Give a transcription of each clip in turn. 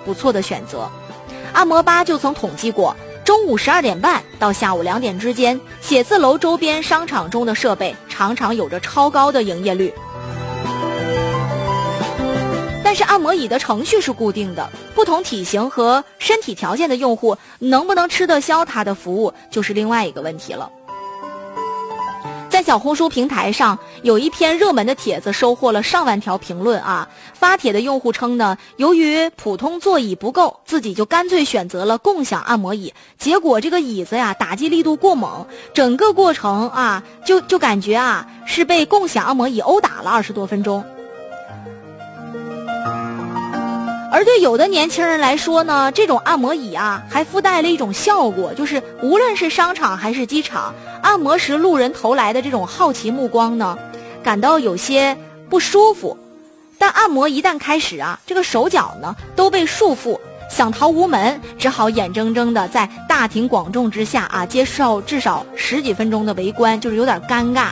不错的选择。按摩吧就曾统计过，中午12点半到下午2点之间，写字楼周边商场中的设备常常有着超高的营业率。但是按摩椅的程序是固定的，不同体型和身体条件的用户能不能吃得消它的服务就是另外一个问题了。在小红书平台上有一篇热门的帖子收获了上万条评论啊。发帖的用户称呢，由于普通座椅不够，自己就干脆选择了共享按摩椅，结果这个椅子呀打击力度过猛，整个过程啊就感觉啊是被共享按摩椅殴打了20多分钟。而对有的年轻人来说呢，这种按摩椅啊还附带了一种效果，就是无论是商场还是机场，按摩时路人投来的这种好奇目光呢，感到有些不舒服。但按摩一旦开始啊，这个手脚呢都被束缚，想逃无门，只好眼睁睁的在大庭广众之下啊接受至少10几分钟的围观，就是有点尴尬。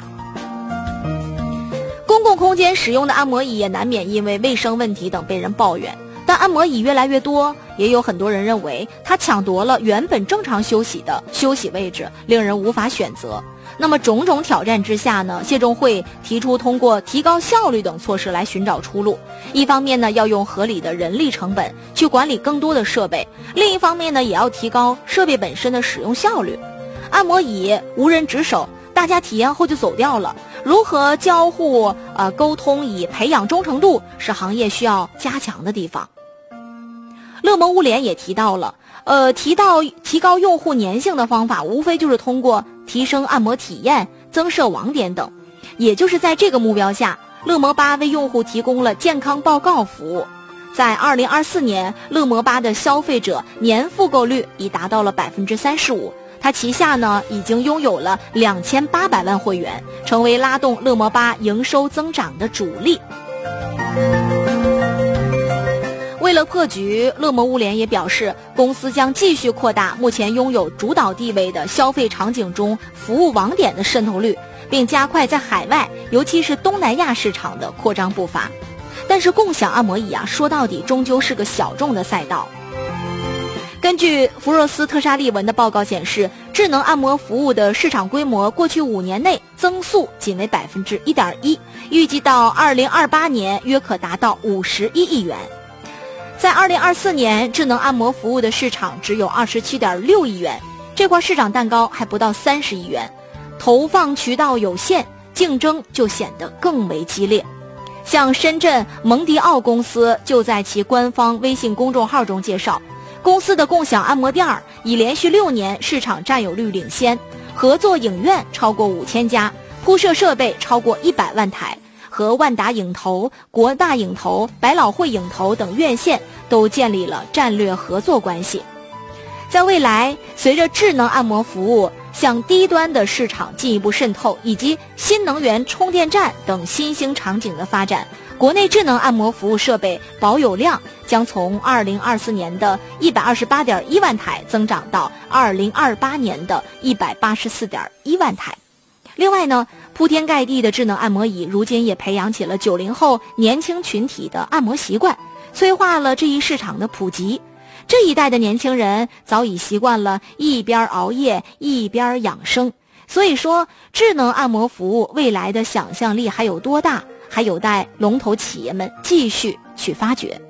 公共空间使用的按摩椅也难免因为卫生问题等被人抱怨。但按摩椅越来越多，也有很多人认为它抢夺了原本正常休息的休息位置，令人无法选择。那么种种挑战之下呢，谢仲会提出通过提高效率等措施来寻找出路。一方面呢，要用合理的人力成本去管理更多的设备；另一方面呢，也要提高设备本身的使用效率。按摩椅无人值守，大家体验后就走掉了。如何交互沟通以培养忠诚度，是行业需要加强的地方。乐檬物联也提到了，提高用户粘性的方法，无非就是通过提升按摩体验、增设网点等。也就是在这个目标下，乐檬吧为用户提供了健康报告服务。在2024年，乐檬吧的消费者年复购率已达到了35%。它旗下呢已经拥有了2800万会员，成为拉动乐檬吧营收增长的主力。为了破局，乐檬物联也表示，公司将继续扩大目前拥有主导地位的消费场景中服务网点的渗透率，并加快在海外，尤其是东南亚市场的扩张步伐。但是共享按摩椅啊，说到底终究是个小众的赛道。根据福若斯特沙利文的报告显示，智能按摩服务的市场规模过去5年内增速仅为1.1%，预计到2028年约可达到51亿元。在2024年，智能按摩服务的市场只有27.6亿元，这块市场蛋糕还不到30亿元，投放渠道有限，竞争就显得更为激烈。像深圳蒙迪奥公司就在其官方微信公众号中介绍，公司的共享按摩店已连续6年市场占有率领先，合作影院超过5000家，铺设设备超过100万台，和万达影投、国大影投、百老汇影投等院线都建立了战略合作关系。在未来，随着智能按摩服务向低端的市场进一步渗透，以及新能源充电站等新兴场景的发展，国内智能按摩服务设备保有量将从2024年的128.1万台增长到2028年的184.1万台。另外呢，铺天盖地的智能按摩椅如今也培养起了90后年轻群体的按摩习惯，催化了这一市场的普及。这一代的年轻人早已习惯了一边熬夜一边养生，所以说智能按摩服务未来的想象力还有多大，还有待龙头企业们继续去发掘。